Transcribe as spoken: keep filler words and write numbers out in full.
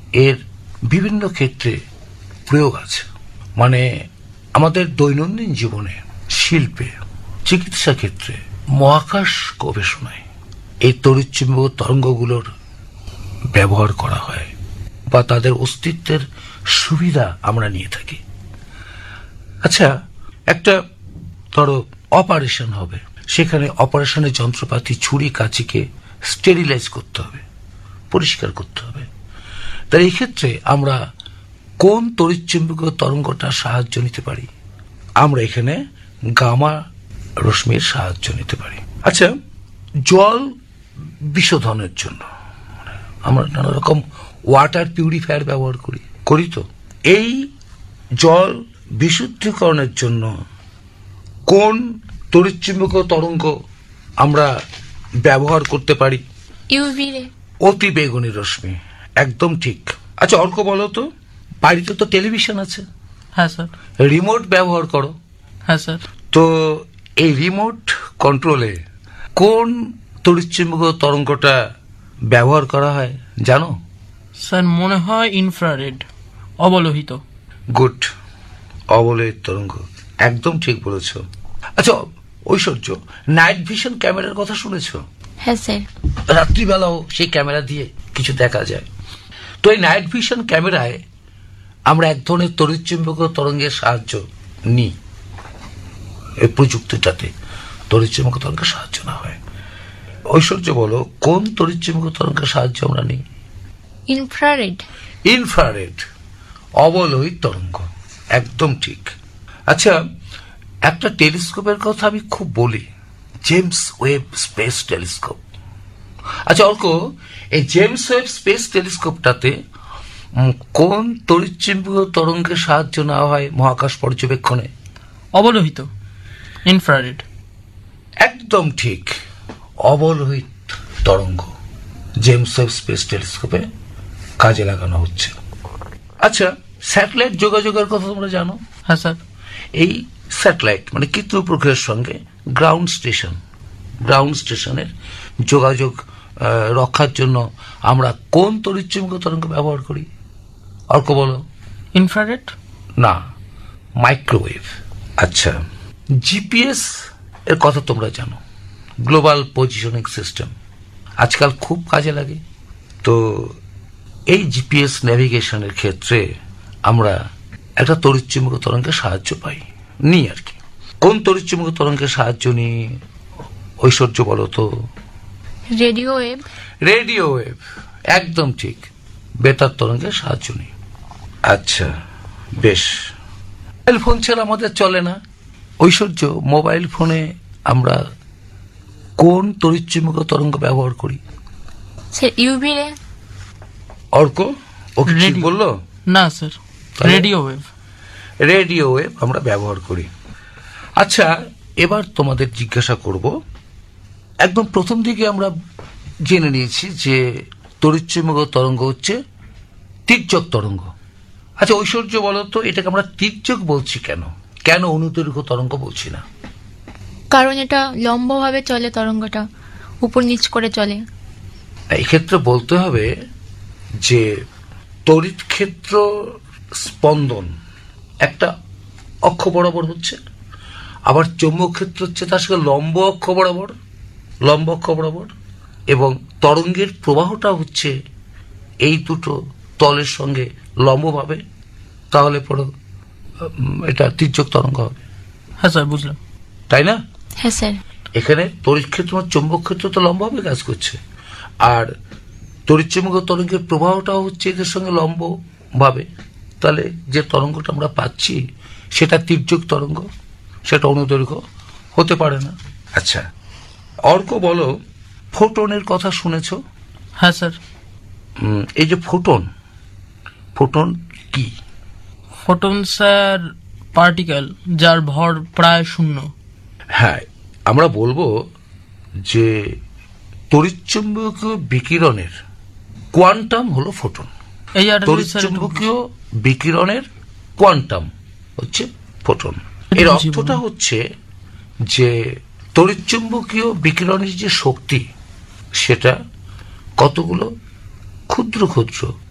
এর বিভিন্ন ক্ষেত্রে প্রয়োগ আছে। মানে আমাদের দৈনন্দিন জীবনে, শিল্পে, চিকিৎসা ক্ষেত্রে, মহাকাশ গবেষণায় এই তড়িৎচুম্বক তরঙ্গগুলোর ব্যবহার করা হয় বা তাদের অস্তিত্বের সুবিধা আমরা নিয়ে থাকি। আচ্ছা, একটা ধরো অপারেশন হবে, সেখানে অপারেশনের যন্ত্রপাতি, ছুরি কাঁচিকে স্টেরিলাইজ করতে হবে, পরিষ্কার করতে হবে। তাই এই ক্ষেত্রে আমরা কোন তড়িৎচুম্বকীয় তরঙ্গটার সাহায্য নিতে পারি? আমরা এখানে গামা রশ্মির সাহায্য নিতে পারি। আচ্ছা, জল বিশোধনের জন্য আমরা নানা রকম ওয়াটার পিউরিফায়ার ব্যবহার করি করি তো এই জল বিশুদ্ধীকরণের জন্য কোন তড়িৎচুম্বকীয় তরঙ্গ আমরা ব্যবহার করতে পারি? ইউভি রে, অতি বেগুনি রশ্মি। একদম ঠিক। আচ্ছা, অর্ক বলো তো, বাড়িতে তো টেলিভিশন আছে। হ্যাঁ স্যার। রিমোট ব্যবহার করো। হ্যাঁ স্যার। তো এই রিমোট কন্ট্রোলে কোন তড়িৎচুম্বকীয় তরঙ্গটা ব্যবহার করা হয় জানো? স্যার মনে হয় ইনফ্রারেড, অবলোহিত। গুড, অবলোহিত তরঙ্গ, একদম ঠিক বলেছ। আচ্ছা ঐশ্বর্য, নাইট ভিশন ক্যামেরার কথা শুনেছ? হ্যাঁ স্যার। রাত্রিবেলাও সেই ক্যামেরা দিয়ে কিছু দেখা যায়। তো এই নাইট ভিশন ক্যামেরায় আমরা এক ধরনের তড়িৎচুম্বকীয় তরঙ্গের সাহায্য নিই। এই প্রযুক্তিটাতে তড়িৎচুম্বকীয় তরঙ্গের সাহায্য না হয়। ঐশ্বর্য বলো, কোন তড়িৎচুম্বকীয় তরঙ্গের সাহায্য আমরা নিই? ইনফ্রারেড। ইনফ্রারেড, অবলোহিত তরঙ্গ, একদম ঠিক। আচ্ছা, একটা টেলিস্কোপের কথা আমি খুব বলি, জেমস ওয়েব স্পেস টেলিস্কোপ। আচ্ছা অর্ক, এই জেমস ওয়েব স্পেস টেলিস্কোপটাতে কোন তড়িৎচুম্বকীয় তরঙ্গের সাহায্য নেওয়া হয় মহাকাশ পর্যবেক্ষণে? অবলোহিত, ইনফ্রারেড। একদম ঠিক, অবলোহিত তরঙ্গ জেমস ওয়েব স্পেস টেলিস্কোপে কাজে লাগানো হচ্ছে। আচ্ছা, স্যাটেলাইট যোগাযোগের কথা তোমরা জানো? হ্যাঁ স্যার। এই স্যাটেলাইট মানে কৃত্রিম উপগ্রহের সঙ্গে গ্রাউন্ড স্টেশন, গ্রাউন্ড স্টেশনের যোগাযোগ রক্ষার জন্য আমরা কোন তড়িৎচুম্বকীয় তরঙ্গ ব্যবহার করি? অর্ক বলো। ইনফ্রারেড না, মাইক্রোওয়েভ। আচ্ছা, জিপিএস এর কথা তোমরা জানো, গ্লোবাল পজিশনিং সিস্টেম, আজকাল খুব কাজে লাগে। তো এই জিপিএস নেভিগেশনের ক্ষেত্রে আমরা একটা তড়িৎচুম্বকীয় তরঙ্গের সাহায্য পাই, নিই আর কি। কোন তড়িৎচুম্বকীয় তরঙ্গের সাহায্য নিই ঐশ্বর্য বলো তো? Radio wave. রেডিও ওয়েভ, একদম ঠিক, বেতার তরঙ্গের সাহায্য নিই। আচ্ছা বেশ, মোবাইল ফোন ছাড়া আমাদের চলে না। ঐশ্বর্য, মোবাইল ফোনে আমরা কোন তড়িৎচুম্বকীয় তরঙ্গ ব্যবহার করি? ইউভি রে। অর্ক, ও কি ঠিক বললো? না sir, radio wave. Radio wave আমরা ব্যবহার করি। আচ্ছা, এবার তোমাদের জিজ্ঞাসা করব, একদম প্রথম দিকে আমরা জেনে নিয়েছি যে তড়িৎচুম্বকীয় তরঙ্গ হচ্ছে তির্যক তরঙ্গ। আচ্ছা ঐশ্বর্য বলো তো, এটাকে আমরা তির্যক বলছি কেন, কেন অনুদৈর্ঘ্য তরঙ্গ বলছি না? কারণ এটা লম্বভাবে চলে, তরঙ্গটা উপর নিচ করে চলে। এই ক্ষেত্রে বলতে হবে যে তড়িৎ ক্ষেত্র স্পন্দন একটা অক্ষ বরাবর হচ্ছে, আবার চৌম্বক ক্ষেত্র হচ্ছে তার সঙ্গে লম্ব অক্ষ বরাবর, লম্ব অক্ষ বরাবর, এবং তরঙ্গের প্রবাহটা হচ্ছে এই দুটো তলের সঙ্গে লম্বভাবে। তাহলে পরে এটা তির্যক তরঙ্গ হবে। হ্যাঁ স্যার, বুঝলাম। তাই না? হ্যাঁ স্যার। এখানে তড়িৎ ক্ষেত্র চৌম্বক ক্ষেত্র তো লম্বভাবে কাজ করছে, আর তড়িৎচুম্বকীয় তরঙ্গের প্রবাহটাও হচ্ছে এদের সঙ্গে লম্ব ভাবে। তাহলে যে তরঙ্গটা আমরা পাচ্ছি সেটা তির্যক তরঙ্গ, সেটা অনুদৈর্ঘ্য হতে পারে না। আচ্ছা অর্ক বলো, ফোটনের কথা শুনেছ? হ্যাঁ স্যার। এই যে ফোটন, ফোটন কি? ফোটন স্যার পার্টিকেল যার ভর প্রায় শূন্য। হ্যাঁ, আমরা বলবো যে তড়িৎচুম্বকীয় বিকিরণের কোয়ান্টাম হলো ফোটন। এই তড়িৎচুম্বকীয় বিকিরণের কোয়ান্টাম হচ্ছে ফোটন। এর অর্থটা হচ্ছে যে তড়িৎচুম্বকীয় বিকিরণের যে শক্তি সেটা কতগুলো ক্ষুদ্র ক্ষুদ্র